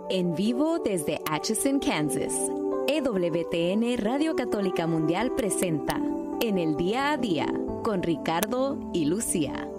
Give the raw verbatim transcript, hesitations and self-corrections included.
En vivo desde Atchison, Kansas, E W T N Radio Católica Mundial presenta En el Día a Día con Ricardo y Lucía.